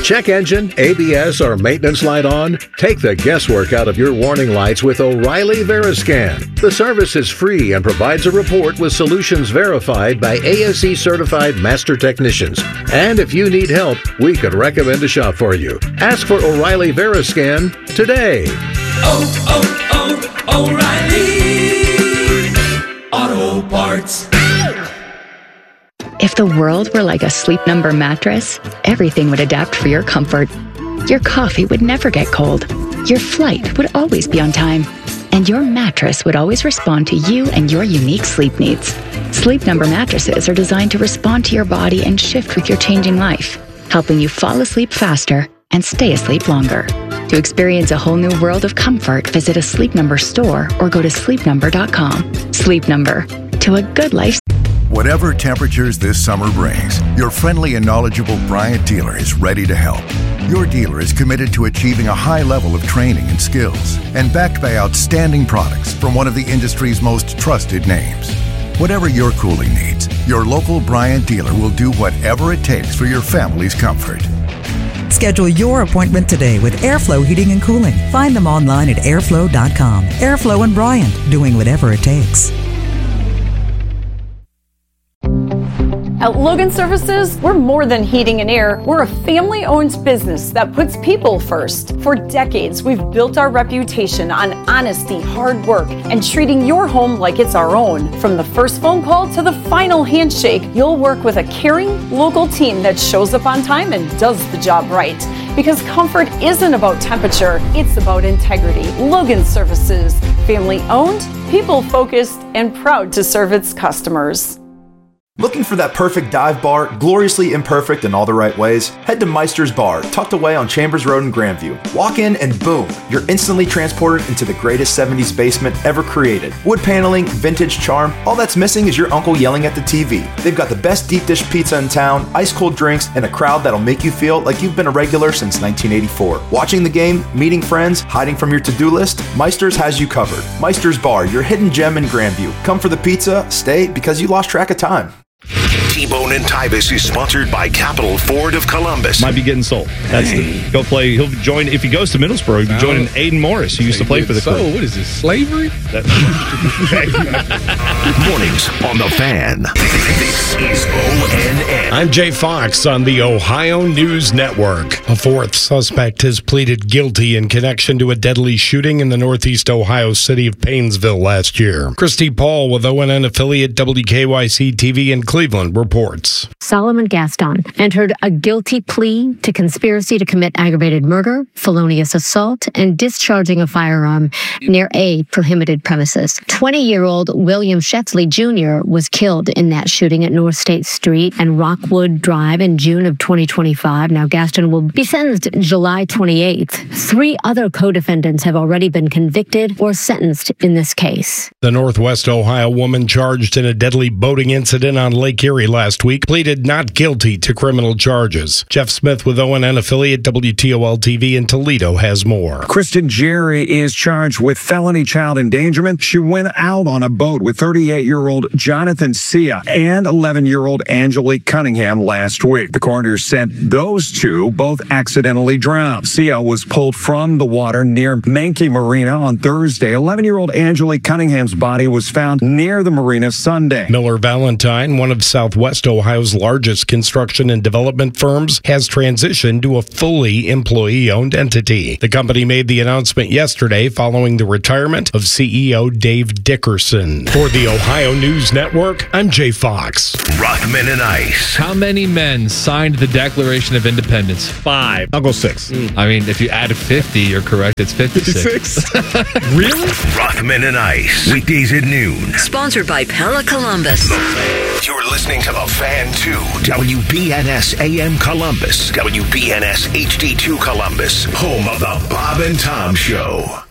Check engine, ABS, or maintenance light on? Take the guesswork out of your warning lights with O'Reilly Veriscan. The service is free and provides a report with solutions verified by ASE certified master technicians. And if you need help, we could recommend a shop for you. Ask for O'Reilly Veriscan today. O'Reilly Auto Parts. If the world were like a Sleep Number mattress, everything would adapt for your comfort. Your coffee would never get cold. Your flight would always be on time. And your mattress would always respond to you and your unique sleep needs. Sleep Number mattresses are designed to respond to your body and shift with your changing life, helping you fall asleep faster and stay asleep longer. To experience a whole new world of comfort, visit a Sleep Number store or go to sleepnumber.com. Sleep Number. To a good life. Whatever temperatures this summer brings, your friendly and knowledgeable Bryant dealer is ready to help. Your dealer is committed to achieving a high level of training and skills and backed by outstanding products from one of the industry's most trusted names. Whatever your cooling needs, your local Bryant dealer will do whatever it takes for your family's comfort. Schedule your appointment today with Airflow Heating and Cooling. Find them online at airflow.com. Airflow and Bryant, doing whatever it takes. At Logan Services, we're more than heating and air. We're a family-owned business that puts people first. For decades, we've built our reputation on honesty, hard work, and treating your home like it's our own. From the first phone call to the final handshake, you'll work with a caring, local team that shows up on time and does the job right. Because comfort isn't about temperature, it's about integrity. Logan Services, family-owned, people-focused, and proud to serve its customers. Looking for that perfect dive bar, gloriously imperfect in all the right ways? Head to Meister's Bar, tucked away on Chambers Road in Grandview. Walk in and boom, you're instantly transported into the greatest 70s basement ever created. Wood paneling, vintage charm, all that's missing is your uncle yelling at the TV. They've got the best deep dish pizza in town, ice cold drinks, and a crowd that'll make you feel like you've been a regular since 1984. Watching the game, meeting friends, hiding from your to-do list, Meister's has you covered. Meister's Bar, your hidden gem in Grandview. Come for the pizza, stay because you lost track of time. T-Bone and Tybus is sponsored by Capital Ford of Columbus. Might be getting sold. That's go play. He'll join if he goes to Middlesbrough. He'll join Aiden Morris, who used to play for the Crew. What is this, slavery? Mornings on the Fan. This is ONN. I'm Jay Fox on the Ohio News Network. A fourth suspect has pleaded guilty in connection to a deadly shooting in the northeast Ohio city of Paynesville last year. Christy Paul with ONN affiliate WKYC TV in Cleveland reports. Solomon Gaston entered a guilty plea to conspiracy to commit aggravated murder, felonious assault, and discharging a firearm near a prohibited premises. 20-year-old William Shetzley Jr. was killed in that shooting at North State Street and Rockwood Drive in June of 2025. Now, Gaston will be sentenced July 28th. 3 other co-defendants have already been convicted or sentenced in this case. The Northwest Ohio woman charged in a deadly boating incident on Lake Erie last week pleaded not guilty to criminal charges. Jeff Smith with ONN affiliate WTOL-TV in Toledo has more. Kristen Jerry is charged with felony child endangerment. She went out on a boat with 38-year-old Jonathan Sia and 11-year-old Angelique Cunningham last week. The coroner said those two both accidentally drowned. Sia was pulled from the water near Mankey Marina on Thursday. 11-year-old Angelique Cunningham's body was found near the marina Sunday. Miller Valentine, one of Southwest Ohio's largest construction and development firms, has transitioned to a fully employee-owned entity. The company made the announcement yesterday following the retirement of CEO Dave Dickerson. For the Ohio News Network, I'm Jay Fox. Rothman and Ice. How many men signed the Declaration of Independence? 5. I'll go 6. I mean, if you add 50, you're correct. It's 56. Really? Rothman and Ice. Weekdays at noon. Sponsored by Pella Columbus. You're listening to The Fan 2. WBNS AM Columbus. WBNS HD2 Columbus. Home of the Bob and Tom Show.